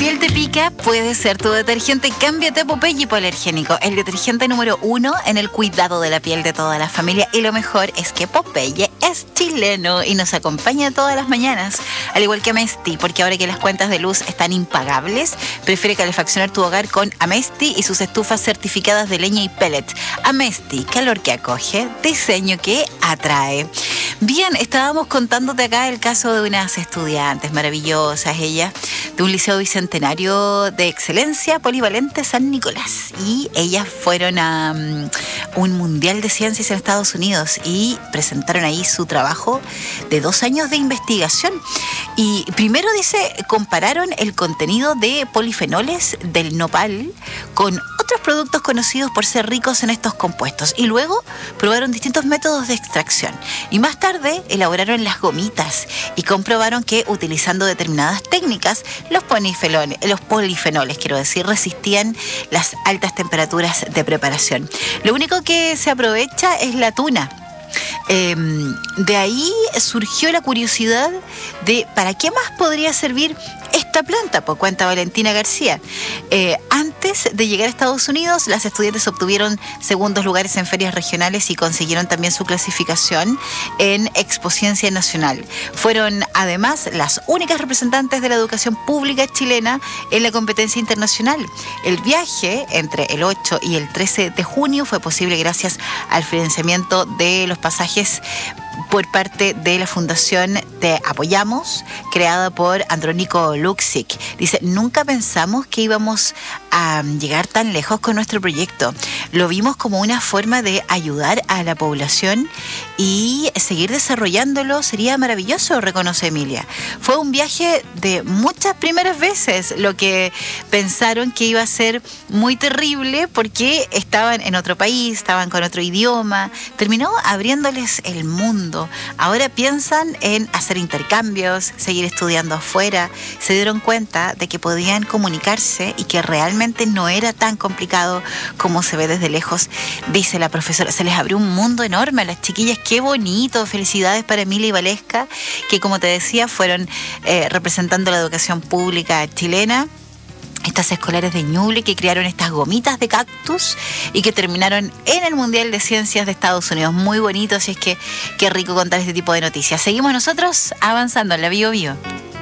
piel te pica, puede ser tu detergente. Cámbiate a Popeye hipoalergénico, el detergente número 1 en el cuidado de la piel de toda la familia. Y lo mejor es que Popeye es chileno y nos acompaña todas las mañanas, al igual que Amesti, porque ahora que las cuentas de luz están impagables, prefiere calefaccionar tu hogar con Amesti y sus estufas certificadas de leña y pellets. Amesti, calor que acoge, diseño que atrae. Bien, estábamos contándote acá el caso de unas estudiantes maravillosas, ellas, de un liceo bicentenario de excelencia polivalente San Nicolás. Y ellas fueron a un mundial de ciencias en Estados Unidos y presentaron ahí su trabajo de 2 años de investigación. Y primero dice, compararon el contenido de polifenoles del nopal con otros productos conocidos por ser ricos en estos compuestos. Y luego probaron distintos métodos de extracción. Y más tarde elaboraron las gomitas y comprobaron que utilizando determinadas técnicas, los polifenoles, resistían las altas temperaturas de preparación. Lo único que se aprovecha es la tuna. De ahí surgió la curiosidad de ¿para qué más podría servir esta planta? Pues cuenta Valentina García. Antes de llegar a Estados Unidos, las estudiantes obtuvieron segundos lugares en ferias regionales y consiguieron también su clasificación en Expociencia Nacional. Fueron además las únicas representantes de la educación pública chilena en la competencia internacional. El viaje entre el 8 y el 13 de junio fue posible gracias al financiamiento de los pasajes por parte de la Fundación Te Apoyamos, creada por Andrónico Luksic. Dice, nunca pensamos que íbamos a llegar tan lejos con nuestro proyecto. Lo vimos como una forma de ayudar a la población y seguir desarrollándolo sería maravilloso, reconoce Emilia. Fue un viaje de muchas primeras veces, lo que pensaron que iba a ser muy terrible porque estaban en otro país, estaban con otro idioma, terminó abriéndoles el mundo. Ahora piensan en hacer intercambios, seguir estudiando afuera. Se dieron cuenta de que podían comunicarse y que realmente no era tan complicado como se ve desde lejos, dice la profesora. Se les abrió un mundo enorme a las chiquillas. Qué bonito. Felicidades para Emilia y Valesca, que como te decía, fueron representando la educación pública chilena. Estas escolares de Ñuble que crearon estas gomitas de cactus y que terminaron en el Mundial de Ciencias de Estados Unidos. Muy bonito, así es que qué rico contar este tipo de noticias. Seguimos nosotros avanzando en la Bio Bio.